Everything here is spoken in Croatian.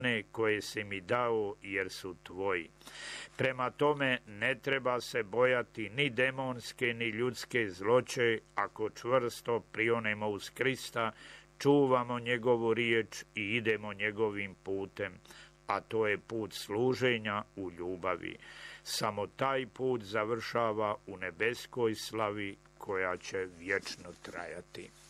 koje si mi dao jer su tvoji. Prema tome ne treba se bojati ni demonske ni ljudske zloće ako čvrsto prionemo uz Krista, čuvamo njegovu riječ i idemo njegovim putem, a to je put služenja u ljubavi. Samo taj put završava u nebeskoj slavi koja će vječno trajati.